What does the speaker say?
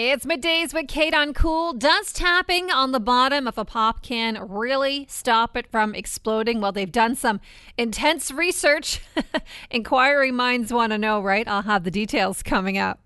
It's middays with Kate on Cool. Does tapping on the bottom of a pop can really stop it from exploding? Well, they've done some intense research. Inquiring minds want to know, right? I'll have the details coming up.